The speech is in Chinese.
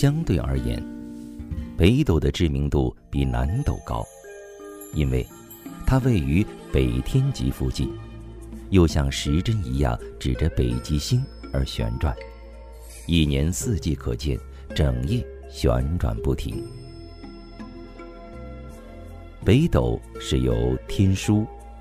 相对而言，北斗的知名度比南斗高，因为它位于北天极附近，又像时针一样指着北极星而旋转，一年四季可见，整夜旋转不停。北斗是由天枢、